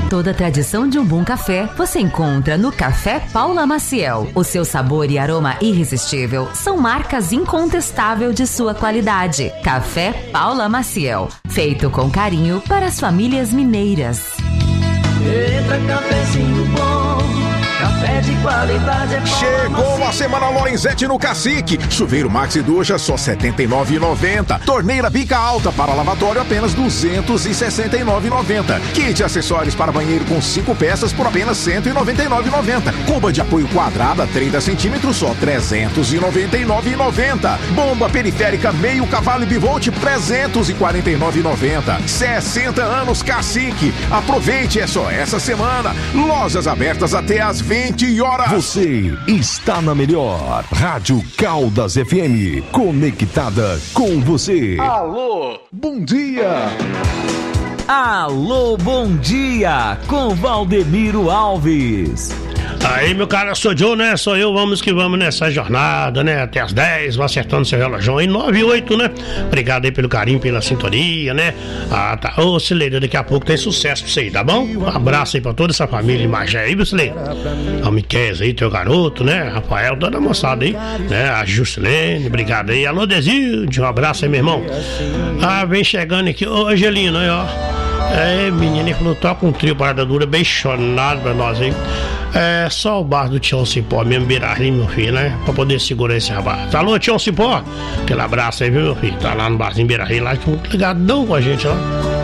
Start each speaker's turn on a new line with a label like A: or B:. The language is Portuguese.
A: Toda a tradição de um bom café você encontra no Café Paula Maciel. O seu sabor e aroma irresistível são marcas incontestáveis de sua qualidade. Café Paula Maciel, feito com carinho para as famílias mineiras.
B: Eita, cafezinho bom, café de qualidade é bom.
C: Chegou a Semana Lorenzetti no Cacique. Chuveiro Maxi Ducha só R$ 79,90. Torneira bica alta para lavatório apenas R$ 269,90. Kit acessórios para banheiro com 5 peças por apenas R$ 199,90. Cuba de apoio quadrada 30 centímetros só R$ 399,90. Bomba periférica meio cavalo e bivolt R$ 349,90. 60 anos Cacique. Aproveite, é só essa semana. Lojas abertas até às 20 horas.
D: Você está na melhor Rádio Caldas FM, conectada com você.
C: Alô, bom dia.
E: Alô, bom dia, com Valdemiro Alves.
F: Aí, meu cara, sou Joe, né? Sou eu, vamos que vamos nessa jornada, né? Até as 10, vai acertando seu relógio aí, 9 e 8, né? Obrigado aí pelo carinho, pela sintonia, né? Ah, tá. Ô, Cileira, daqui a pouco tem sucesso pra você aí, tá bom? Um abraço aí pra toda essa família em Magé aí, viu, Cileira? O Miquel aí, teu garoto, né? Rafael, toda a moçada aí, né? A Juscelene, obrigado aí. Alô, Desilde, um abraço aí, meu irmão. Ah, vem chegando aqui, ô, Angelino, aí, ó. É, menina, ele falou, toca um trio parada dura, bem chonado pra nós, hein? É só o bar do Tião Cipó mesmo, Beira-Rio, meu filho, né? Pra poder segurar esse rapaz. Alô, Tião Cipó? Aquele abraço aí, viu, meu filho? Tá lá no barzinho Beira-Rio, lá, que muito ligadão com a gente, ó.